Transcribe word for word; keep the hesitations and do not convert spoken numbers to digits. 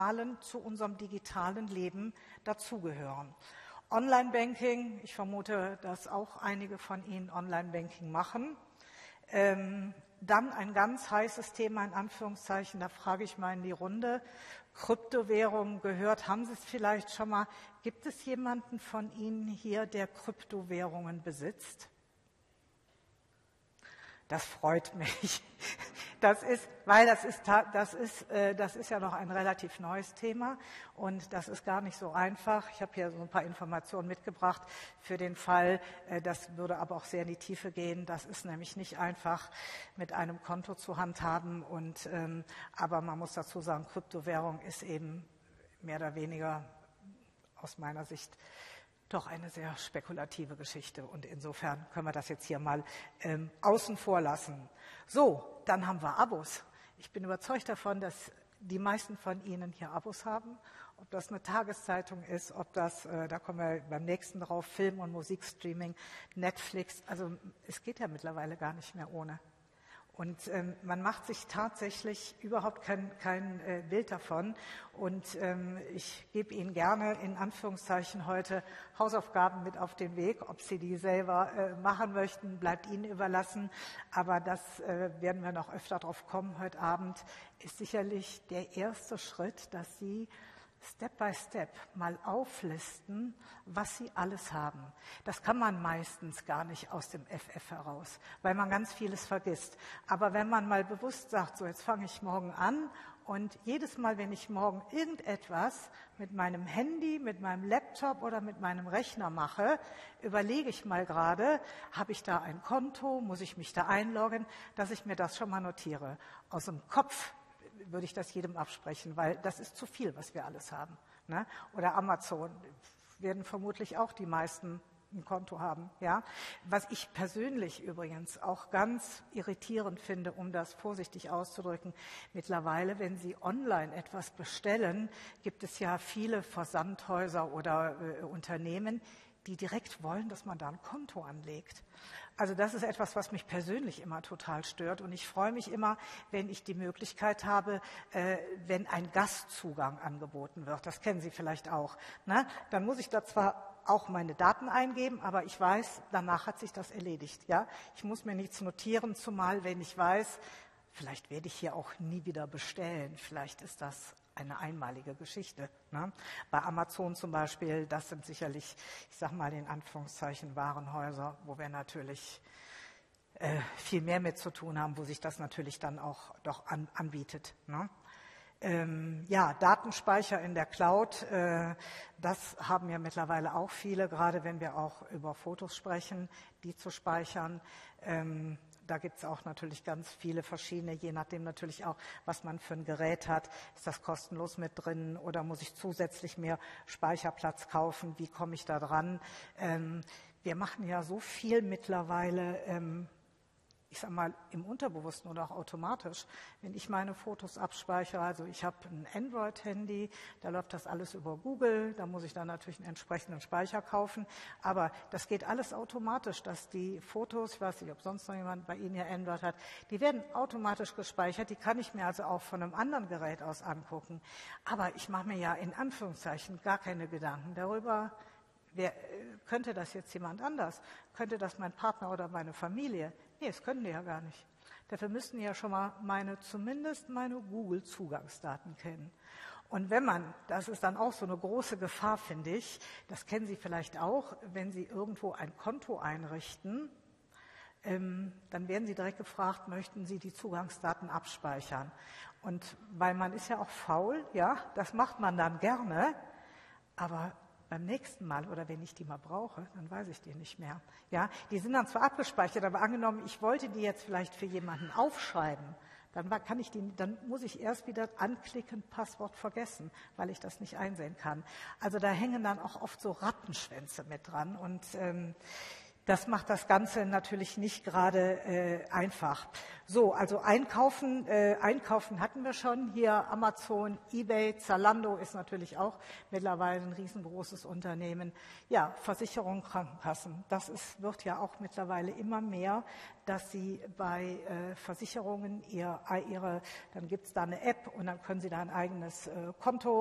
zu unserem digitalen Leben dazugehören. Online-Banking, ich vermute, dass auch einige von Ihnen Online-Banking machen. Ähm, dann ein ganz heißes Thema, in Anführungszeichen, da frage ich mal in die Runde, Kryptowährungen gehört, haben Sie es vielleicht schon mal, gibt es jemanden von Ihnen hier, der Kryptowährungen besitzt? Das freut mich. Das ist, weil das ist, das ist, das ist ja noch ein relativ neues Thema und das ist gar nicht so einfach. Ich habe hier so ein paar Informationen mitgebracht für den Fall, das würde aber auch sehr in die Tiefe gehen. Das ist nämlich nicht einfach mit einem Konto zu handhaben und, aber man muss dazu sagen, Kryptowährung ist eben mehr oder weniger aus meiner Sicht doch eine sehr spekulative Geschichte und insofern können wir das jetzt hier mal ähm, außen vor lassen. So, dann haben wir Abos. Ich bin überzeugt davon, dass die meisten von Ihnen hier Abos haben. Ob das eine Tageszeitung ist, ob das, äh, da kommen wir beim nächsten drauf, Film- und Musikstreaming, Netflix. Also es geht ja mittlerweile gar nicht mehr ohne. Und ähm, man macht sich tatsächlich überhaupt kein, kein äh, Bild davon. Und ähm, ich gebe Ihnen gerne in Anführungszeichen heute Hausaufgaben mit auf den Weg. Ob Sie die selber äh, machen möchten, bleibt Ihnen überlassen. Aber das äh, werden wir noch öfter drauf kommen heute Abend, ist sicherlich der erste Schritt, dass Sie Step by Step mal auflisten, was Sie alles haben. Das kann man meistens gar nicht aus dem F F heraus, weil man ganz vieles vergisst. Aber wenn man mal bewusst sagt, so jetzt fange ich morgen an und jedes Mal, wenn ich morgen irgendetwas mit meinem Handy, mit meinem Laptop oder mit meinem Rechner mache, überlege ich mal gerade, habe ich da ein Konto, muss ich mich da einloggen, dass ich mir das schon mal notiere. Aus dem Kopf würde ich das jedem absprechen, weil das ist zu viel, was wir alles haben. Ne? Oder Amazon werden vermutlich auch die meisten ein Konto haben. Ja? Was ich persönlich übrigens auch ganz irritierend finde, um das vorsichtig auszudrücken, mittlerweile, wenn Sie online etwas bestellen, gibt es ja viele Versandhäuser oder äh, Unternehmen, die direkt wollen, dass man da ein Konto anlegt. Also das ist etwas, was mich persönlich immer total stört. Und ich freue mich immer, wenn ich die Möglichkeit habe, äh, wenn ein Gastzugang angeboten wird. Das kennen Sie vielleicht auch. Ne? Dann muss ich da zwar auch meine Daten eingeben, aber ich weiß, danach hat sich das erledigt. Ja? Ich muss mir nichts notieren, zumal wenn ich weiß, vielleicht werde ich hier auch nie wieder bestellen. Vielleicht ist das eine einmalige Geschichte. Ne? Bei Amazon zum Beispiel, das sind sicherlich, ich sage mal in Anführungszeichen, Warenhäuser, wo wir natürlich äh, viel mehr mit zu tun haben, wo sich das natürlich dann auch doch an, anbietet. Ne? Ähm, ja, Datenspeicher in der Cloud, äh, das haben ja mittlerweile auch viele, gerade wenn wir auch über Fotos sprechen, die zu speichern. Ähm, Da gibt es auch natürlich ganz viele verschiedene, je nachdem natürlich auch, was man für ein Gerät hat. Ist das kostenlos mit drin oder muss ich zusätzlich mehr Speicherplatz kaufen? Wie komme ich da dran? Ähm, wir machen ja so viel mittlerweile, ähm, ich sag mal, im Unterbewussten oder auch automatisch, wenn ich meine Fotos abspeichere, also ich habe ein Android-Handy, da läuft das alles über Google, da muss ich dann natürlich einen entsprechenden Speicher kaufen, aber das geht alles automatisch, dass die Fotos, ich weiß nicht, ob sonst noch jemand bei Ihnen hier Android hat, die werden automatisch gespeichert, die kann ich mir also auch von einem anderen Gerät aus angucken, aber ich mache mir ja in Anführungszeichen gar keine Gedanken darüber, wer, könnte das jetzt jemand anders? Könnte das mein Partner oder meine Familie? Nee, das können die ja gar nicht. Dafür müssten die ja schon mal meine, zumindest meine Google-Zugangsdaten kennen. Und wenn man, das ist dann auch so eine große Gefahr, finde ich, das kennen Sie vielleicht auch, wenn Sie irgendwo ein Konto einrichten, ähm, dann werden Sie direkt gefragt, möchten Sie die Zugangsdaten abspeichern? Und weil man ist ja auch faul, ja, das macht man dann gerne, aber beim nächsten Mal oder wenn ich die mal brauche, dann weiß ich die nicht mehr. Ja, die sind dann zwar abgespeichert, aber angenommen, ich wollte die jetzt vielleicht für jemanden aufschreiben, dann kann ich die, dann muss ich erst wieder anklicken, Passwort vergessen, weil ich das nicht einsehen kann. Also da hängen dann auch oft so Rattenschwänze mit dran und ähm, Das macht das Ganze natürlich nicht gerade äh, einfach. So, also Einkaufen, äh, Einkaufen hatten wir schon. Hier Amazon, eBay, Zalando ist natürlich auch mittlerweile ein riesengroßes Unternehmen. Ja, Versicherung, Krankenkassen. Das ist, wird ja auch mittlerweile immer mehr, dass Sie bei äh, Versicherungen ihr, ihre, dann gibt es da eine App und dann können Sie da ein eigenes äh, Konto